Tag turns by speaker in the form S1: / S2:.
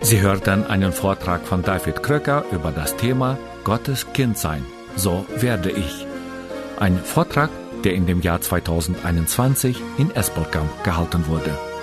S1: Sie hörten einen Vortrag von David Kröcker über das Thema Gottes Kind sein, so werde ich. Ein Vortrag, der in dem Jahr 2021 in Esbolgam gehalten wurde.